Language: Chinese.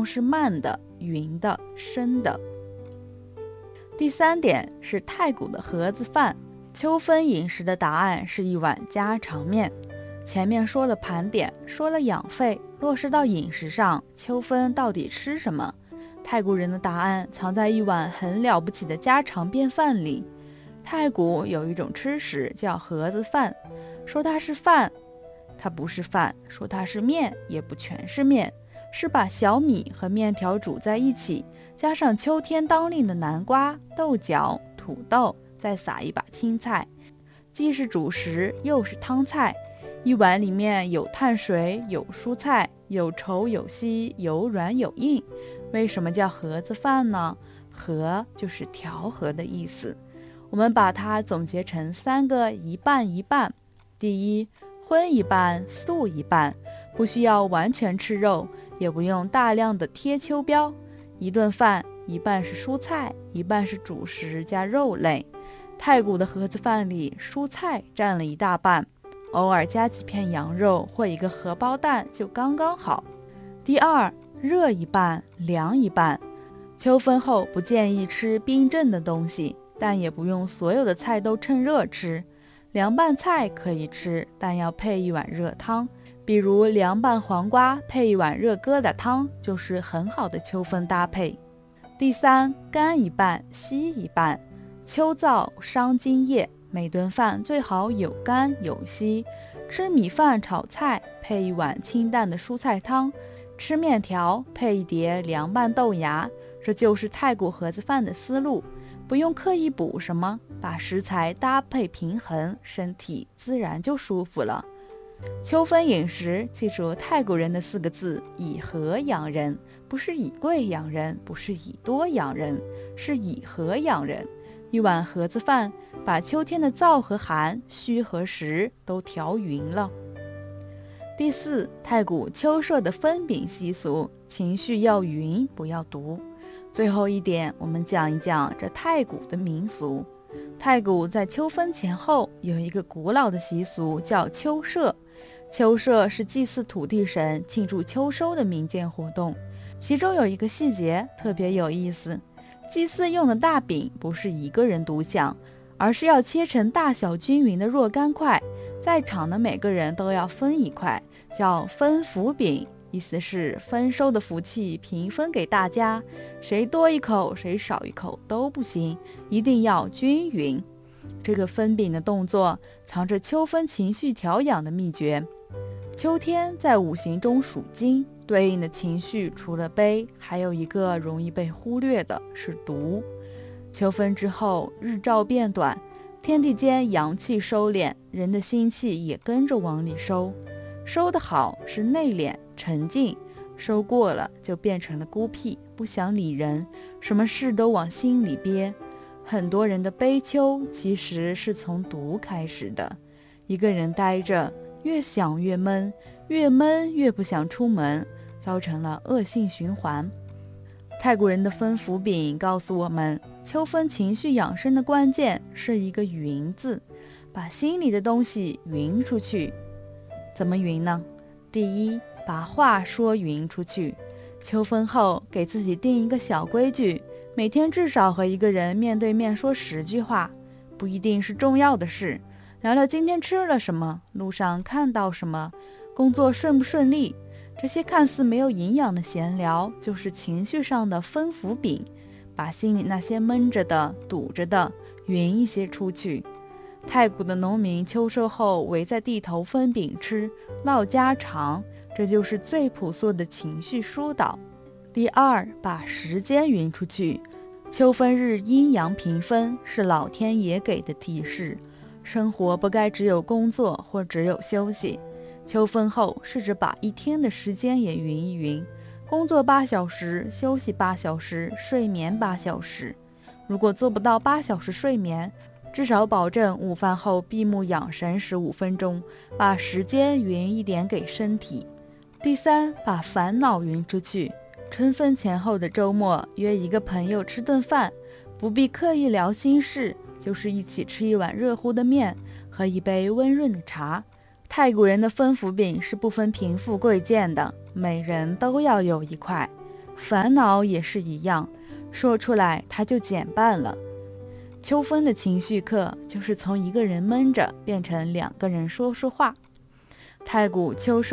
中是慢的、匀的、深的。第3点是太古的盒子饭。秋分饮食的答案是一碗家常面。前面说了盘点，说了养肺，落实到饮食上，秋分到底吃什么？太古人的答案藏在一碗很了不起的家常便饭里。太古有一种吃食叫盒子饭，说它是饭，它不是饭；说它是面，也不全是面，是把小米和面条煮在一起，加上秋天当令的南瓜、豆角、土豆，再撒一把青菜，既是主食又是汤菜。一碗里面有碳水，有蔬菜，有稠有稀，有软有硬。为什么叫盒子饭呢？盒就是调和的意思。我们把它总结成3个一半一半。第一，荤一半，素一半，不需要完全吃肉，也不用大量的贴秋膘。一顿饭一半是蔬菜，一半是主食加肉类。太古的盒子饭里，蔬菜占了1大半，偶尔加几片羊肉或一个荷包蛋就刚刚好。第二，热一半，凉一半。秋分后不建议吃冰镇的东西，但也不用所有的菜都趁热吃。凉拌菜可以吃，但要配一碗热汤，比如凉拌黄瓜配一碗热疙瘩汤，就是很好的秋分搭配。第三，干一半，稀一半。秋燥伤津液，每顿饭最好有干有稀。吃米饭炒菜配一碗清淡的蔬菜汤，吃面条配一碟凉拌豆芽。这就是太古盒子饭的思路，不用刻意补什么，把食材搭配平衡，身体自然就舒服了。秋分饮食，记住太古人的4个字：以和养人，不是以贵养人，不是以多养人，是以和养人。一碗盒子饭，把秋天的燥和寒、虚和实都调匀了。第4，太古秋社的分饼习俗，情绪要匀，不要毒。最后一点，我们讲一讲这太古的民俗。太古在秋分前后有一个古老的习俗叫秋社。秋社是祭祀土地神、庆祝秋收的民间活动。其中有一个细节特别有意思，祭祀用的大饼不是一个人独享，而是要切成大小均匀的若干块，在场的每个人都要分一块，叫分福饼，意思是丰收的福气平分给大家，谁多一口谁少一口都不行，一定要均匀。这个分饼的动作藏着秋分情绪调养的秘诀。秋天在5行中属金，对应的情绪除了悲，还有一个容易被忽略的是毒。秋分之后，日照变短，天地间阳气收敛，人的心气也跟着往里收。收得好是内敛沉静，收过了就变成了孤僻，不想理人，什么事都往心里憋。很多人的悲秋其实是从毒开始的，一个人待着，越想越闷，越闷越不想出门，造成了恶性循环。太古人的分福饼告诉我们，秋分情绪养生的关键是一个匀字，把心里的东西匀出去。怎么匀呢？第一，把话说匀出去。秋分后给自己定一个小规矩，每天至少和一个人面对面说10句话，不一定是重要的事，聊聊今天吃了什么，路上看到什么，工作顺不顺利。这些看似没有营养的闲聊，就是情绪上的分福饼，把心里那些闷着的、堵着的匀一些出去。太古的农民秋收后围在地头分饼吃，唠家常，这就是最朴素的情绪疏导。第二，把时间匀出去。秋分日阴阳平分，是老天爷给的提示，生活不该只有工作或只有休息。秋分后试着把一天的时间也匀一匀，工作8小时，休息8小时，睡眠8小时。如果做不到8小时睡眠，至少保证午饭后闭目养神15分钟，把时间匀一点给身体。第三，把烦恼匀出去。春分前后的周末，约一个朋友吃顿饭，不必刻意聊心事，就是一起吃一碗热乎的面，喝一杯温润的茶。太古人的分福饼是不分贫富贵贱的，每人都要有一块。 烦恼也是一样，说出来它就减半了。秋分的情绪课就是从一个人闷着变成2个人说说话。太古秋收